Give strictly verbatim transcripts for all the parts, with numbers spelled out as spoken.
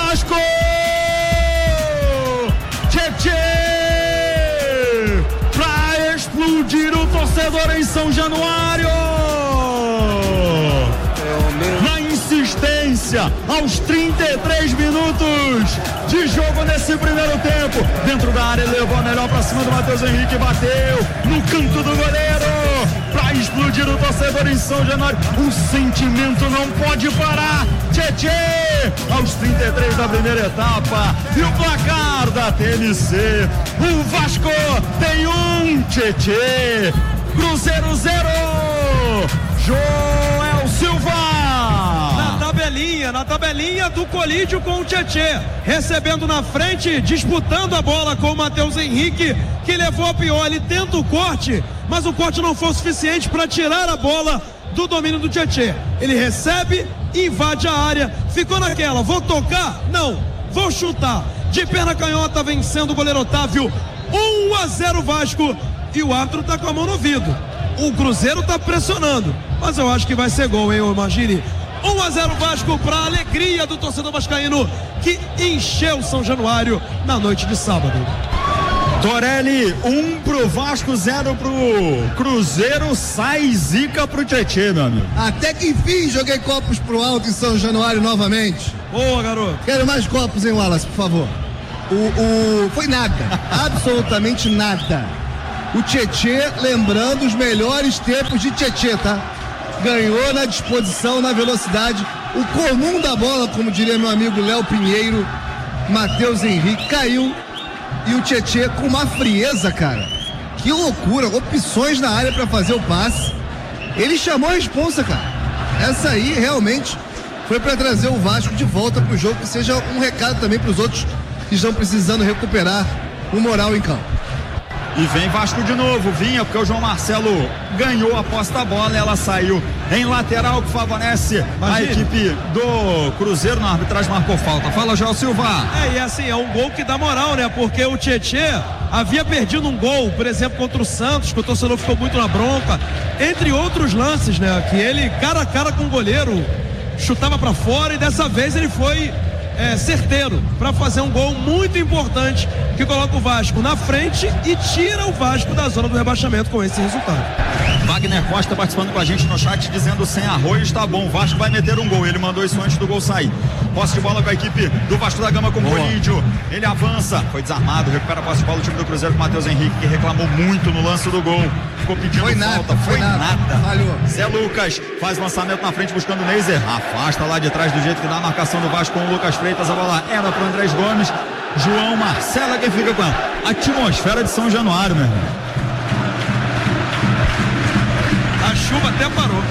Vasco! Tietê! Pra explodir o torcedor em São Januário! Na insistência, aos trinta e três minutos de jogo nesse primeiro tempo, dentro da área, levou a melhor pra cima do Matheus Henrique, bateu no canto do goleiro, pra explodir o torcedor em São Januário. O sentimento não pode parar. Tietê, aos trinta e três da primeira etapa, e o placar da T N C, o Vasco tem um, Tietê, Cruzeiro zero, Joel Silva. Na tabelinha, na tabelinha do colídio com o Tietê, recebendo na frente, disputando a bola com o Matheus Henrique, que levou a pior. Ele tenta o corte, mas o corte não foi o suficiente para tirar a bola do domínio do Tietê. Ele recebe, invade a área, ficou naquela, vou tocar? Não, vou chutar. De perna canhota, vencendo o goleiro Otávio, um a zero Vasco, e o árbitro tá com a mão no ouvido. O Cruzeiro tá pressionando, mas eu acho que vai ser gol, hein, imagine. um a zero Vasco, para a alegria do torcedor vascaíno, que encheu São Januário na noite de sábado. Torelli, um pro Vasco, zero pro Cruzeiro, sai zica pro Tietê, meu amigo. Até que enfim joguei copos pro alto em São Januário novamente. Boa, garoto. Quero mais copos, hein, Wallace, por favor. O, o... Foi nada, absolutamente nada. O Tietê, lembrando os melhores tempos de Tietê, tá? Ganhou na disposição, na velocidade, o comum da bola, como diria meu amigo Léo Pinheiro. Matheus Henrique caiu. E o Tietê com uma frieza, cara. Que loucura, opções na área pra fazer o passe. Ele chamou a responsa, cara. Essa aí realmente foi pra trazer o Vasco de volta pro jogo, que seja um recado também pros outros que estão precisando recuperar o moral em campo. E vem Vasco de novo, vinha porque o João Marcelo ganhou a posse da bola, ela saiu em lateral, que favorece Imagina. a equipe do Cruzeiro. Na arbitragem marcou falta. Fala, João Silva. É, e assim, é um gol que dá moral, né? Porque o Tietê havia perdido um gol, por exemplo, contra o Santos, que o torcedor ficou muito na bronca, entre outros lances, né? Que ele, cara a cara com o goleiro, chutava pra fora, e dessa vez ele foi É, certeiro para fazer um gol muito importante que coloca o Vasco na frente e tira o Vasco da zona do rebaixamento com esse resultado. Wagner Costa participando com a gente no chat, dizendo: sem arroz tá bom, o Vasco vai meter um gol. Ele mandou isso antes do gol sair. Posse de bola com a equipe do Vasco da Gama com o Colídio. Ele avança, foi desarmado, recupera a posse de bola do time do Cruzeiro com o Matheus Henrique, que reclamou muito no lance do gol. Ficou pedindo foi falta, nada, foi, foi nada. nada. Falhou. Zé Lucas faz lançamento na frente buscando o Neiser. Afasta lá de trás do jeito que dá a marcação do Vasco com o Lucas Freitas. A bola era pro Andrés Gomes. João Marcelo que fica com a atmosfera de São Januário, meu irmão. A chuva até parou.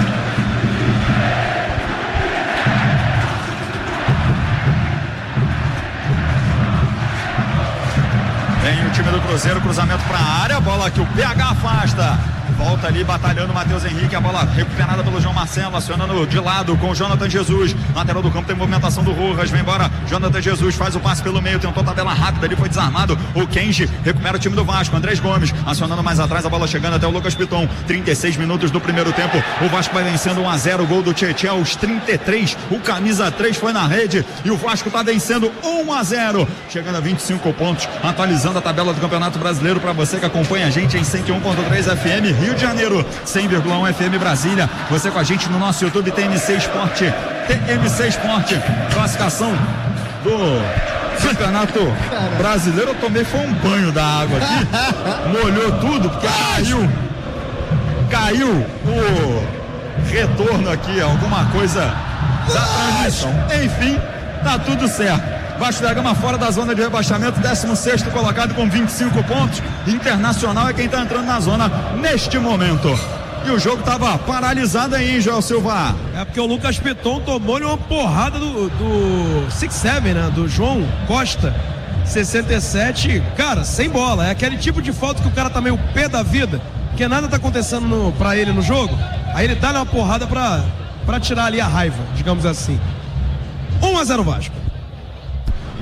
Vem o time do Cruzeiro, cruzamento para a área, bola que o P H afasta. Volta ali batalhando o Matheus Henrique, a bola recuperada pelo João Marcelo, acionando de lado com o Jonathan Jesus. Lateral do campo tem movimentação do Rojas, vem embora Jonathan Jesus, faz o passe pelo meio, tentou tabela rápida, ali foi desarmado. O Kenji recupera o time do Vasco, Andrés Gomes acionando mais atrás, a bola chegando até o Lucas Piton. trinta e seis minutos do primeiro tempo, o Vasco vai vencendo um a zero, gol do Tietê aos trinta e três, o camisa três foi na rede e o Vasco tá vencendo um a zero, chegando a vinte e cinco pontos, atualizando a tabela do Campeonato Brasileiro para você que acompanha a gente em cento e um ponto três F M Rio de Janeiro, cem vírgula um F M Brasília. Você com a gente no nosso YouTube T M C Esporte, T M C Esporte, classificação do Campeonato Brasileiro. Eu tomei foi um banho da água aqui, molhou tudo porque caiu caiu o retorno aqui, alguma coisa da transmissão. Enfim, tá tudo certo. Vasco da Gama fora da zona de rebaixamento, décimo sexto colocado com vinte e cinco pontos. Internacional é quem está entrando na zona neste momento. E o jogo estava paralisado aí, Joel Silva. É porque o Lucas Piton tomou-lhe uma porrada do, do six seven, né? Do João Costa, sessenta e sete. Cara, sem bola. É aquele tipo de falta que o cara tá meio pé da vida, que nada tá acontecendo no, pra ele no jogo. Aí ele dá uma porrada pra, pra tirar ali a raiva, digamos assim. um a zero Vasco.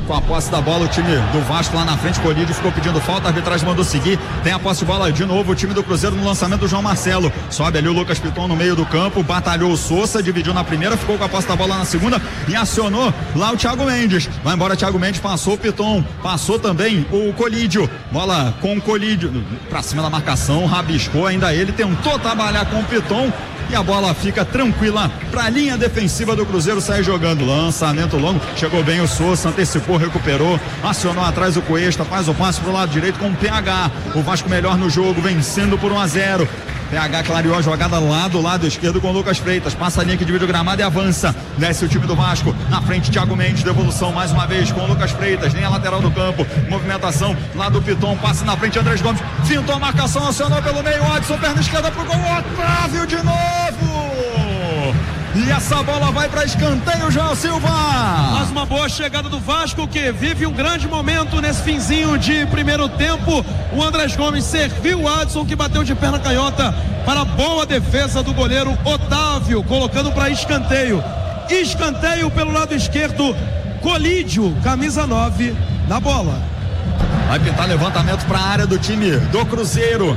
com a posse da bola o time do Vasco lá na frente. Colídio ficou pedindo falta, a arbitragem mandou seguir. Tem a posse de bola de novo o time do Cruzeiro no lançamento do João Marcelo. Sobe ali o Lucas Piton no meio do campo, batalhou o Sousa, dividiu na primeira, ficou com a posse da bola na segunda e acionou lá o Thiago Mendes. Vai embora Thiago Mendes, passou o Piton, passou também o Colídio. Bola com o Colídio pra cima da marcação, rabiscou ainda ele, tentou trabalhar com o Piton. E a bola fica tranquila para a linha defensiva do Cruzeiro sair jogando. Lançamento longo, chegou bem o Sousa, antecipou, recuperou, acionou atrás o Cuesta, faz o passe pro lado direito com o P H. O Vasco melhor no jogo, vencendo por um a zero. P H clareou a jogada lá do lado esquerdo com o Lucas Freitas, passa a linha que divide o gramado e avança. Desce o time do Vasco, na frente Thiago Mendes, devolução mais uma vez com o Lucas Freitas, linha lateral do campo, movimentação lá do Piton, passe na frente Andrés Gomes, fintou a marcação, acionou pelo meio, Adson, perna esquerda pro gol, Otávio de novo! E essa bola vai para escanteio, João Silva. Mais uma boa chegada do Vasco, que vive um grande momento nesse finzinho de primeiro tempo. O Andrés Gomes serviu o Adson, que bateu de perna canhota para a boa defesa do goleiro Otávio, colocando para escanteio. Escanteio pelo lado esquerdo, Colídio, camisa nove, na bola. Vai pintar levantamento para a área do time do Cruzeiro.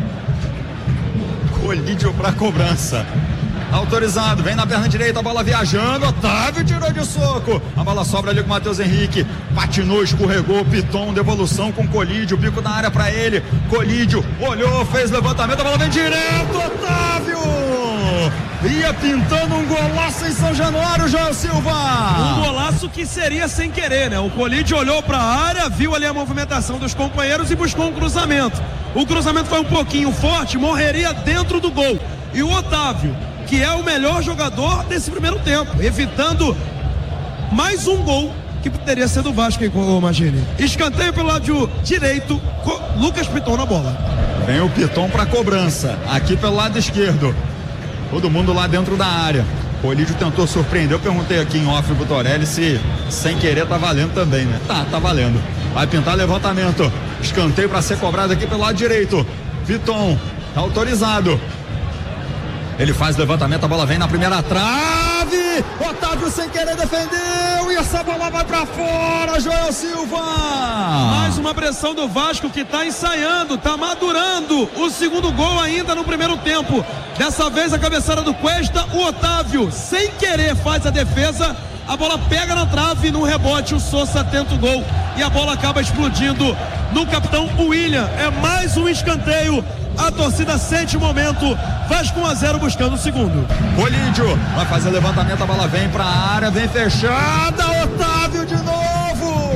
Colídio para cobrança. Autorizado, vem na perna direita, a bola viajando, Otávio tirou de soco, a bola sobra ali com o Matheus Henrique, patinou, escorregou, Piton, devolução com Colídio, bico da área pra ele, Colídio, olhou, fez levantamento, a bola vem direto, Otávio! Ia pintando um golaço em São Januário, João Silva! Um golaço que seria sem querer, né? O Colídio olhou pra área, viu ali a movimentação dos companheiros e buscou um cruzamento. O cruzamento foi um pouquinho forte, morreria dentro do gol. E o Otávio, que é o melhor jogador desse primeiro tempo, evitando mais um gol que poderia ser do Vasco, imagine. Escanteio pelo lado direito, Lucas Piton na bola. Vem o Piton para cobrança, aqui pelo lado esquerdo. Todo mundo lá dentro da área. O Colídio tentou surpreender. Eu perguntei aqui em off pro Torelli se sem querer tá valendo também, né? Tá, tá valendo. Vai pintar levantamento. Escanteio para ser cobrado aqui pelo lado direito. Piton, tá autorizado. Ele faz levantamento, a bola vem na primeira trave. Otávio sem querer defendeu. E essa bola vai pra fora, Joel Silva. Mais uma pressão do Vasco, que tá ensaiando, tá madurando o segundo gol ainda no primeiro tempo. Dessa vez a cabeçada do Cuesta, o Otávio sem querer faz a defesa. A bola pega na trave, no rebote o Sousa tenta o gol e a bola acaba explodindo no capitão William. É mais um escanteio. A torcida sente o momento. Vasco um a zero buscando o segundo. Colídio vai fazer levantamento, a bola vem pra área, vem fechada, Otávio de novo.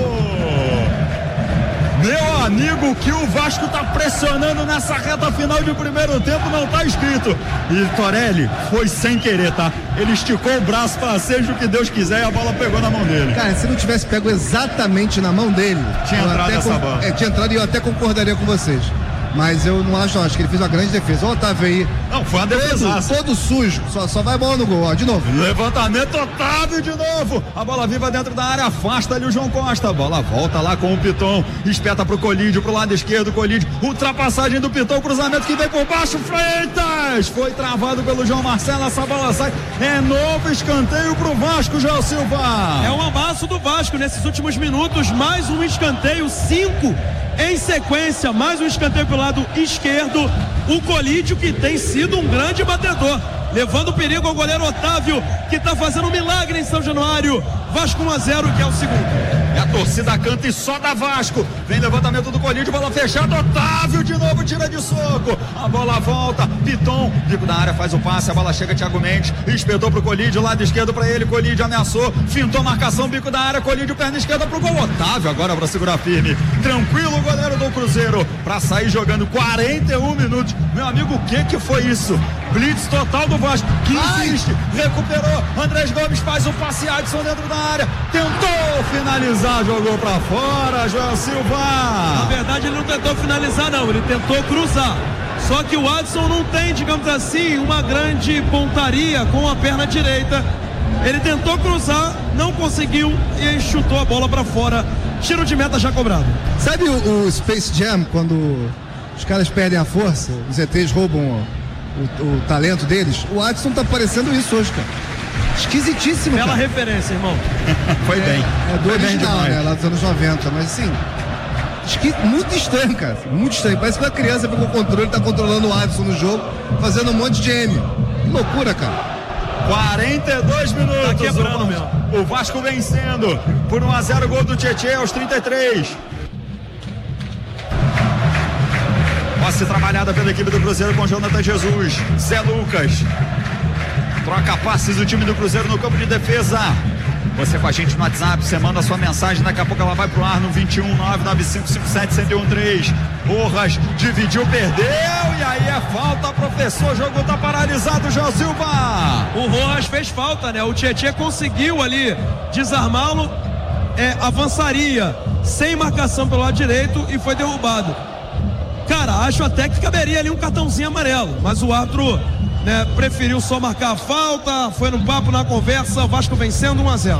Meu amigo, que o Vasco tá pressionando nessa reta final de primeiro tempo não tá escrito. E Torelli foi sem querer, tá? Ele esticou o braço para seja o que Deus quiser e a bola pegou na mão dele. Cara, se não tivesse pego exatamente na mão dele, tinha entrado essa com... bola. É, tinha entrado e eu até concordaria com vocês. Mas eu não acho, não, acho que ele fez uma grande defesa. O Otávio aí. Não, foi uma defesa. Todo, todo sujo, só, só vai bola no gol, ó, de novo. Levantamento, Otávio de novo. A bola viva dentro da área, afasta ali o João Costa. A bola volta lá com o Piton, espeta pro Colídio, pro lado esquerdo, Colídio. Ultrapassagem do Piton, cruzamento que vem por baixo, Freitas. Foi travado pelo João Marcelo, essa bola sai. É novo escanteio pro Vasco, João Silva. É um amasso do Vasco nesses últimos minutos, mais um escanteio, cinco em sequência, mais um escanteio pelo lado esquerdo. O Colídio, que tem sido um grande batedor, levando perigo ao goleiro Otávio, que está fazendo um milagre em São Januário. Vasco um a zero, que é o segundo. É a torcida canta e só da Vasco. Vem levantamento do Colídio, bola fechada, Otávio de novo tira de soco. A bola volta, Piton, bico da área, faz o passe, a bola chega, Thiago Mendes, espetou pro Colídio, lado esquerdo pra ele, Colídio ameaçou, fintou a marcação, bico da área, Colídio, perna esquerda pro gol, Otávio agora pra segurar firme. Tranquilo o goleiro do Cruzeiro, pra sair jogando quarenta e um minutos. Meu amigo, o que que foi isso? Blitz total do Vasco, que insiste, recuperou, Andrés Gomes faz o passe, Adson dentro da área, tentou finalizar, jogou pra fora, Joel Silva. Na verdade ele não tentou finalizar não, ele tentou cruzar, só que o Adson não tem, digamos assim, uma grande pontaria com a perna direita. Ele tentou cruzar, não conseguiu e chutou a bola pra fora. Tiro de meta já cobrado. Sabe o, o Space Jam, quando os caras perdem a força, os E Tês roubam o, o, o talento deles? O Adson tá parecendo isso hoje, cara. Esquisitíssimo, Bela cara. referência, irmão. Foi bem. É do Foi bem original, demais. né? Lá dos anos noventa, mas assim... esqui- Muito estranho, cara. Muito estranho. Parece que uma criança pegou o controle e tá controlando o Adson no jogo, fazendo um monte de M. Que loucura, cara. quarenta e dois minutos. Tá quebrando o, mesmo. O Vasco vencendo por um a zero, gol do Tietê aos trinta e três. Posse trabalhada pela equipe do Cruzeiro com Jonathan Jesus. Zé Lucas. Troca passes do time do Cruzeiro no campo de defesa. Você com a gente no WhatsApp, você manda a sua mensagem, daqui a pouco ela vai pro ar no vinte e um nove nove cinco cinco sete um zero um três. Porras, dividiu, perdeu, e aí é falta, professor, o jogo tá paralisado, João Silva. O Rojas fez falta, né? O Tietê conseguiu ali desarmá-lo, é, avançaria sem marcação pelo lado direito e foi derrubado. Cara, acho até que caberia ali um cartãozinho amarelo, mas o árbitro, né, preferiu só marcar a falta, foi no papo, na conversa, Vasco vencendo um a zero.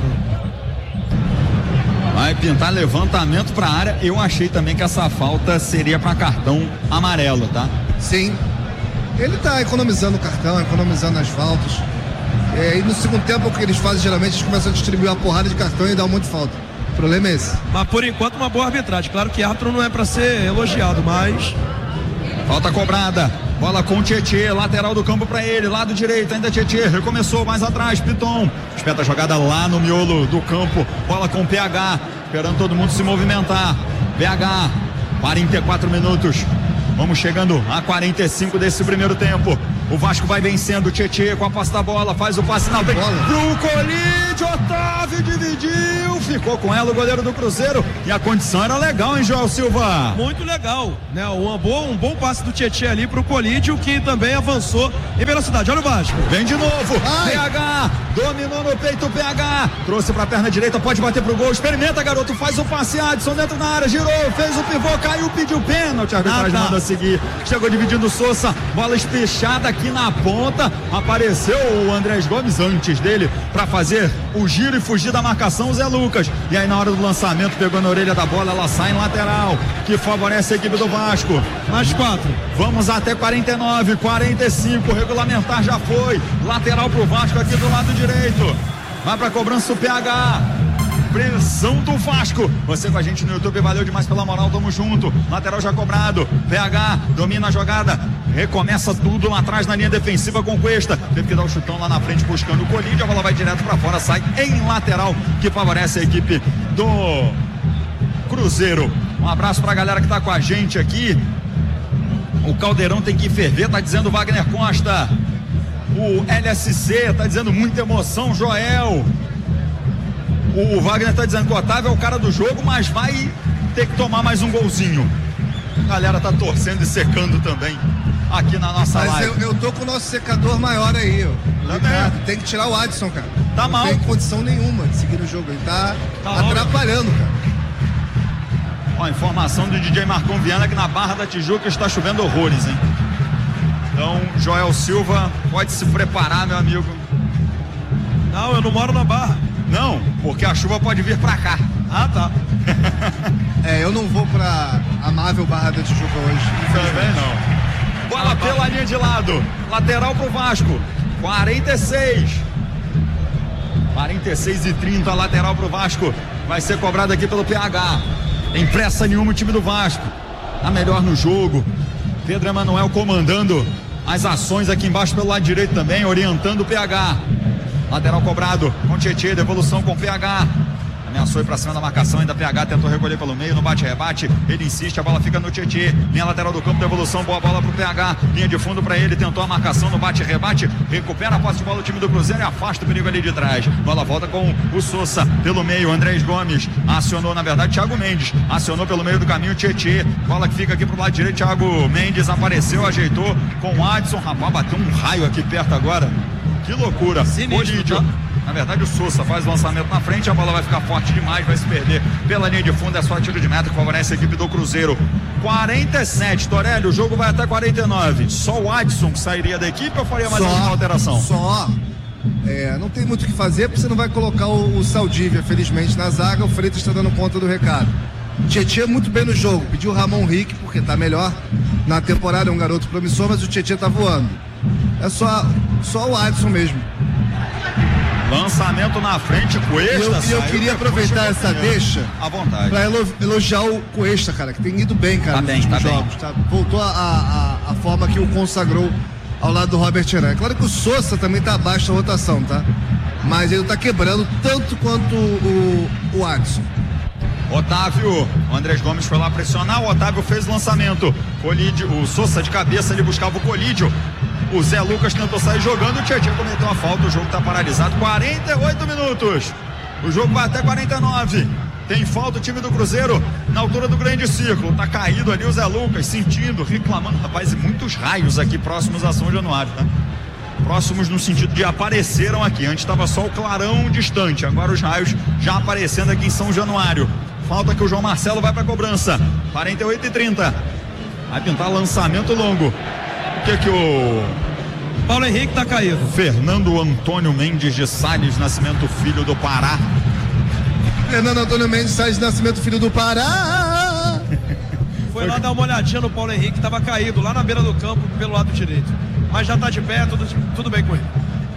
Vai pintar levantamento pra área. Eu achei também que essa falta seria pra cartão amarelo, tá? Sim. Ele tá economizando o cartão, economizando as faltas. É, e no segundo tempo, o que eles fazem geralmente, eles começam a distribuir uma porrada de cartão e dar um monte de falta. O problema é esse. Mas por enquanto uma boa arbitragem. Claro que árbitro não é pra ser elogiado, mas... Falta cobrada, bola com o Tietê, lateral do campo pra ele, lado direito, ainda Tietê, recomeçou mais atrás, Piton, espeta a jogada lá no miolo do campo, bola com o P H, esperando todo mundo se movimentar. P H, quarenta e quatro minutos, vamos chegando a quarenta e cinco desse primeiro tempo. O Vasco vai vencendo, o Tietê com a posse da bola, faz o passe na frente pro Colide, Otávio dividiu, ficou com ela o goleiro do Cruzeiro, e a condição era legal, hein, João Silva? Muito legal, né? Uma boa, um bom passe do Tietê ali pro Colídio, que também avançou em velocidade. Olha o Vasco. Vem de novo, Ai. P H, dominou no peito o P H, trouxe pra perna direita, pode bater pro gol, experimenta, garoto, faz o passe, Adson dentro da área, girou, fez o pivô, caiu, pediu pênalti, a arbitragem Ah, tá. manda seguir, chegou dividindo o Sousa, bola espichada aqui na ponta, apareceu o Andrés Gomes antes dele pra fazer o giro e fugir da marcação, o Zé Lucas, e aí na hora do lançamento pegou na orelha da bola, ela sai em lateral, que favorece a equipe do Vasco. Mais quatro. Vamos até quarenta e nove, quarenta e cinco, regulamentar já foi, lateral pro Vasco aqui do lado direito, vai pra cobrança o P H, pressão do Vasco, você com a gente no YouTube, valeu demais pela moral, tamo junto, lateral já cobrado, P H domina a jogada, recomeça tudo lá atrás na linha defensiva com Cuesta, teve que dar o chutão lá na frente buscando o Colídio, a bola vai direto pra fora, sai em lateral, que favorece a equipe do Cruzeiro. Um abraço pra galera que tá com a gente aqui. O caldeirão tem que ferver, tá dizendo Wagner Costa. O L S C tá dizendo muita emoção, Joel. O Wagner tá dizendo que o Otávio é o cara do jogo, mas vai ter que tomar mais um golzinho. A galera tá torcendo e secando também aqui na nossa Mas live. eu, eu tô com o nosso secador maior aí, ó. Tá Ricardo, bem. tem que tirar o Adson, cara. Tá não mal. tem condição nenhuma de seguir o jogo. Ele tá, Tá atrapalhando, cara. Ó, informação do D J Marcão Viana que na Barra da Tijuca está chovendo horrores, hein? Então, Joel Silva, pode se preparar, meu amigo. Não, eu não moro na Barra. Não, porque a chuva pode vir pra cá. Ah, tá. É, eu não vou pra amável Barra da Tijuca hoje. Também não. Bola Ah, pela linha de lado. Lateral pro Vasco. quarenta e seis. quarenta e seis e trinta, lateral pro Vasco. Vai ser cobrado aqui pelo P H. Tem pressa nenhuma o time do Vasco. Tá melhor no jogo. Pedro Emanuel comandando as ações aqui embaixo pelo lado direito também, orientando o P H. Lateral cobrado com Tietê, devolução com o P H. Ameaçou ir pra cima da marcação, ainda P H tentou recolher pelo meio, no bate-rebate, ele insiste, a bola fica no Tietê, linha lateral do campo, devolução, boa bola pro P H, linha de fundo pra ele, tentou a marcação no bate-rebate, recupera a posse de bola o time do Cruzeiro e afasta o perigo ali de trás, bola volta com o Sousa, pelo meio, Andrés Gomes, acionou na verdade Thiago Mendes, acionou pelo meio do caminho Tietê, bola que fica aqui pro lado direito, Thiago Mendes apareceu, ajeitou com o Adson, rapaz, bateu um raio aqui perto agora, que loucura, Sinistro, Colídio. tá? Na verdade o Sousa faz o lançamento na frente, a bola vai ficar forte demais, vai se perder pela linha de fundo, é só tiro de meta que favorece a equipe do Cruzeiro. quarenta e sete, Torelli, o jogo vai até quarenta e nove, só o Adson que sairia da equipe ou faria mais Só, alguma alteração? Só. É, não tem muito o que fazer porque você não vai colocar o, o Saldívia, felizmente, na zaga. O Freitas está dando conta do recado. Tietê muito bem no jogo, pediu o Ramon Rick porque tá melhor na temporada, é um garoto promissor, mas o Tietê tá voando. É só, só o Adson mesmo. Lançamento na frente, Cuesta. E eu, eu queria aproveitar essa deixa à vontade pra elogiar o Cuesta, cara, que tem ido bem, cara, tá nos bem, últimos tá jogos. bem. Tá? Voltou a, a, a forma que o consagrou ao lado do Robert Heran. É claro que o Sousa também tá abaixo da rotação, tá? Mas ele tá quebrando tanto quanto o, o Adson. Otávio, o Andrés Gomes foi lá pressionar, o Otávio fez o lançamento. Colídio, o Sousa de cabeça, ele buscava o Colídio. O Zé Lucas tentou sair jogando, o Tietchan cometeu uma falta, o jogo tá paralisado. quarenta e oito minutos. O jogo vai até quarenta e nove. Tem falta o time do Cruzeiro na altura do grande círculo. Tá caído ali o Zé Lucas, sentindo, reclamando. Rapaz, e muitos raios aqui próximos a São Januário, tá? Próximos no sentido de apareceram aqui. Antes estava só o clarão distante, agora os raios já aparecendo aqui em São Januário. Falta que o João Marcelo vai pra cobrança. quarenta e oito e trinta. Vai pintar lançamento longo. O que que o Paulo Henrique tá caído. Fernando Antônio Mendes de Salles Nascimento, filho do Pará. Fernando Antônio Mendes Salles Nascimento, filho do Pará. Foi lá dar uma olhadinha no Paulo Henrique, tava caído lá na beira do campo pelo lado direito. Mas já tá de pé, tudo, tudo bem com ele.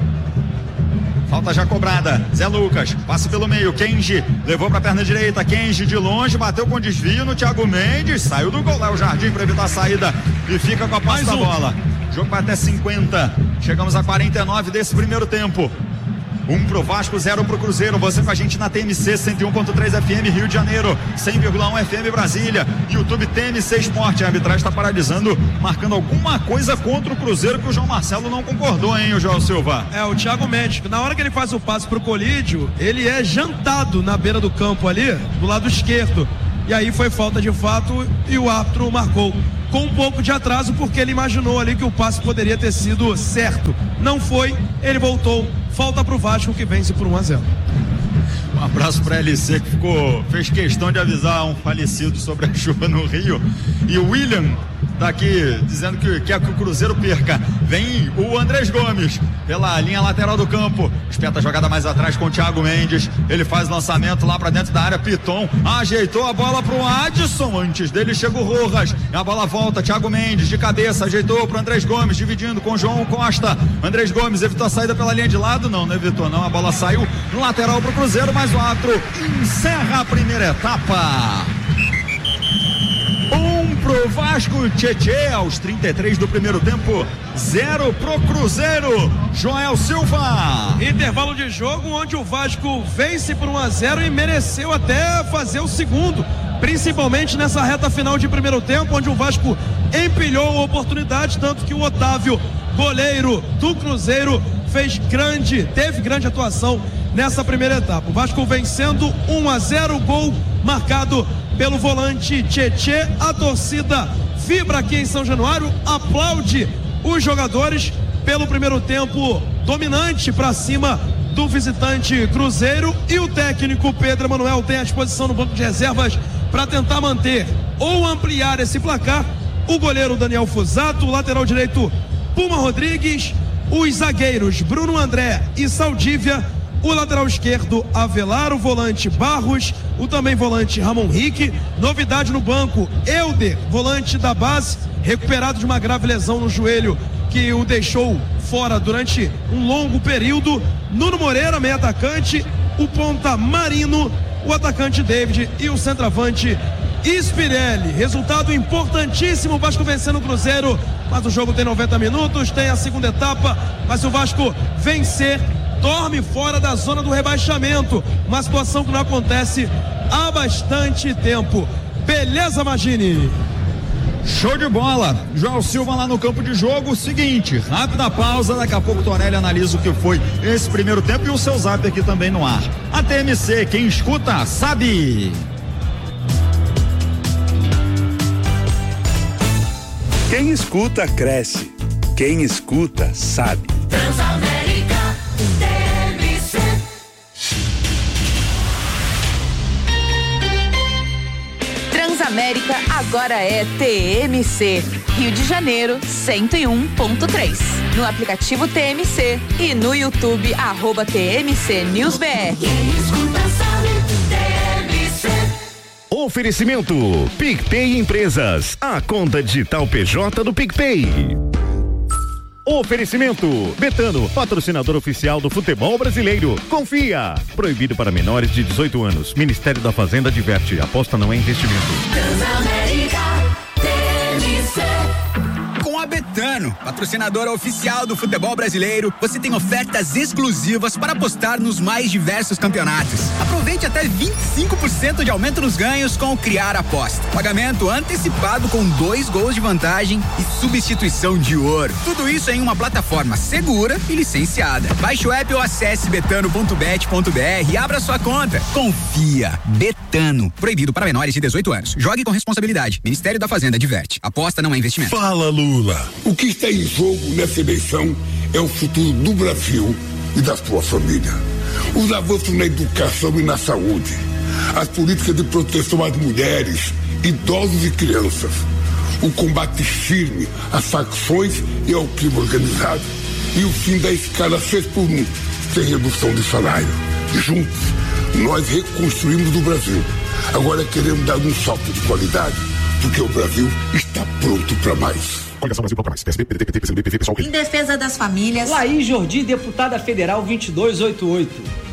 Falta já cobrada. Zé Lucas, passe pelo meio. Kenji levou pra perna direita. Kenji de longe, bateu com desvio no Thiago Mendes. Saiu do gol. Léo Jardim para evitar a saída e fica com a posse da um. bola. O jogo vai até cinquenta. Chegamos a quarenta e nove desse primeiro tempo. Um pro Vasco, zero pro Cruzeiro. Você com a gente na T M C cento e um ponto três F M Rio de Janeiro, cem vírgula um F M Brasília, YouTube T M C Esporte. A arbitragem está paralisando, marcando alguma coisa contra o Cruzeiro que o João Marcelo não concordou, hein, o João Silva? É, o Thiago Mendes, na hora que ele faz o passe pro Colídio, ele é jantado na beira do campo ali, do lado esquerdo. E aí foi falta de fato e o árbitro marcou com um pouco de atraso, porque ele imaginou ali que o passe poderia ter sido certo. Não foi, ele voltou. Falta pro Vasco, que vence por um a zero. Um abraço para L C, que ficou, fez questão de avisar um falecido sobre a chuva no Rio. E o William tá aqui dizendo que quer que o Cruzeiro perca. Vem o Andrés Gomes pela linha lateral do campo. Espeta a jogada mais atrás com o Thiago Mendes. Ele faz lançamento lá para dentro da área. Piton ajeitou a bola pro Adson. Antes dele chega o Rojas. A bola volta. Thiago Mendes de cabeça ajeitou pro Andrés Gomes, dividindo com o João Costa. Andrés Gomes evitou a saída pela linha de lado. Não, não evitou não. A bola saiu no lateral pro Cruzeiro, mas o árbitro encerra a primeira etapa. Um pro Vasco, Tietchan aos trinta e três do primeiro tempo, zero pro Cruzeiro. Joel Silva. Intervalo de jogo onde o Vasco vence por um a zero e mereceu até fazer o segundo, principalmente nessa reta final de primeiro tempo, onde o Vasco empilhou a oportunidade, tanto que o Otávio, goleiro do Cruzeiro, fez grande, teve grande atuação nessa primeira etapa. O Vasco vencendo um a zero, gol marcado pelo volante Tietchan. A torcida vibra aqui em São Januário, aplaude os jogadores pelo primeiro tempo dominante para cima do visitante Cruzeiro, e o técnico Pedro Emanuel tem à disposição no banco de reservas para tentar manter ou ampliar esse placar o goleiro Daniel Fusato, o lateral direito Puma Rodrigues, os zagueiros Bruno André e Saldívia, o lateral esquerdo Avelar, o volante Barros, o também volante Ramon Rique. Novidade no banco, Elder, volante da base, recuperado de uma grave lesão no joelho que o deixou fora durante um longo período. Nuno Moreira, meio atacante, o ponta Marino, o atacante David e o centroavante Spirelli. Resultado importantíssimo, o Vasco vencendo o Cruzeiro, mas o jogo tem noventa minutos, tem a segunda etapa, mas se o Vasco vencer, dorme fora da zona do rebaixamento, uma situação que não acontece há bastante tempo. Beleza, Magini? Show de bola. João Silva lá no campo de jogo. Seguinte, rápida pausa, daqui a pouco o Tonelli analisa o que foi esse primeiro tempo e o seu zap aqui também no ar. A T M C, quem escuta sabe. Quem escuta cresce, quem escuta sabe. Transamérica T M C. Transamérica agora é T M C. Rio de Janeiro, cento e um ponto três. No aplicativo T M C e no YouTube, arroba T M C News B R. Quem escuta sabe, T M C. Oferecimento PicPay Empresas, a conta digital P J do PicPay. Oferecimento Betano, patrocinador oficial do futebol brasileiro. Confia. Proibido para menores de dezoito anos. Ministério da Fazenda adverte. Aposta não é investimento. Com a Betano, patrocinadora oficial do futebol brasileiro, você tem ofertas exclusivas para apostar nos mais diversos campeonatos. Aproveite até vinte e cinco por cento de aumento nos ganhos com o Criar Aposta. Pagamento antecipado com dois gols de vantagem e substituição de ouro. Tudo isso em uma plataforma segura e licenciada. Baixe o app ou acesse betano ponto bet ponto br e abra sua conta. Confia. Betano. Proibido para menores de dezoito anos. Jogue com responsabilidade. Ministério da Fazenda adverte. Aposta não é investimento. Fala, Lula. O que está em jogo nessa eleição é o futuro do Brasil e da sua família. Os avanços na educação e na saúde, as políticas de proteção às mulheres, idosos e crianças, o combate firme às facções e ao crime organizado e o fim da escala seis por um, sem redução de salário. Juntos, nós reconstruímos o Brasil. Agora queremos dar um salto de qualidade, porque o Brasil está pronto para mais. Coligação Brasil Bloco Mais, P S B, P D T, P C do B, P V, Pessoal. Em defesa das famílias. Laís Jordi, deputada federal vinte e dois oitenta e oito.